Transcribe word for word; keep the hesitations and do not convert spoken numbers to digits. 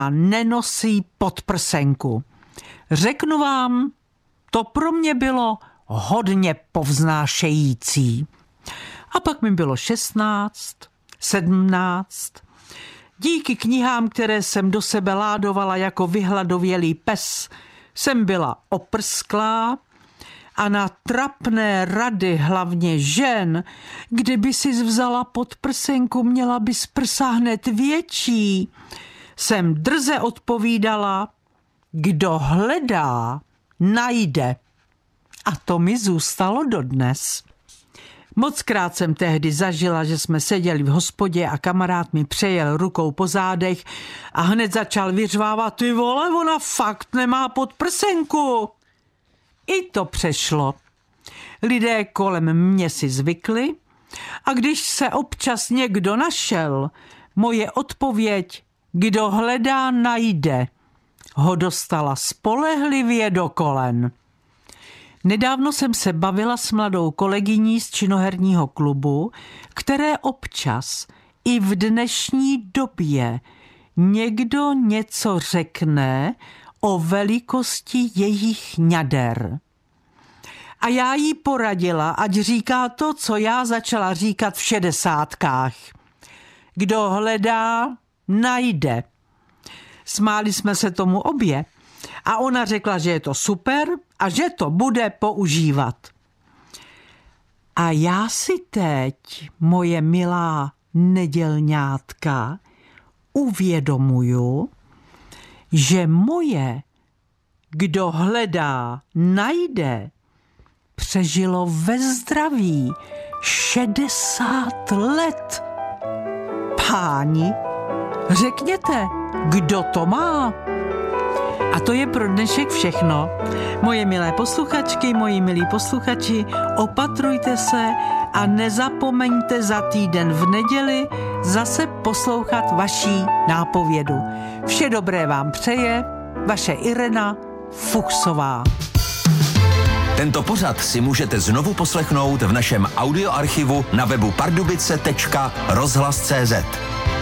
a nenosí podprsenku. Řeknu vám, to pro mě bylo hodně povznášející. A pak mi bylo šestnáct, sedmnáct. Díky knihám, které jsem do sebe ládovala jako vyhladovělý pes, jsem byla oprsklá a na trapné rady hlavně žen, kdyby si vzala podprsenku, měla bys prsa hned větší, jsem drze odpovídala, kdo hledá, najde. A to mi zůstalo dodnes. Mockrát jsem tehdy zažila, že jsme seděli v hospodě a kamarád mi přejel rukou po zádech a hned začal vyřvávat, ty vole, ona fakt nemá podprsenku. I to přešlo. Lidé kolem mě si zvykli a když se občas někdo našel, moje odpověď, kdo hledá, najde, ho dostala spolehlivě do kolen. Nedávno jsem se bavila s mladou kolegyní z činoherního klubu, které občas i v dnešní době někdo něco řekne o velikosti jejich ňader. A já jí poradila, ať říká to, co já začala říkat v šedesátkách. Kdo hledá, najde. Smáli jsme se tomu obě. A ona řekla, že je to super a že to bude používat. A já si teď, moje milá nedělňátka, uvědomuju, že moje, kdo hledá, najde, přežilo ve zdraví šedesát let. Páni, řekněte, kdo to má? A to je pro dnešek všechno. Moje milé posluchačky, moji milí posluchači, opatrujte se a nezapomeňte za týden v neděli zase poslouchat vaší nápovědu. Vše dobré vám přeje vaše Irena Fuchsová. Tento pořad si můžete znovu poslechnout v našem audioarchivu na webu pardubice tečka rozhlas tečka cé zet.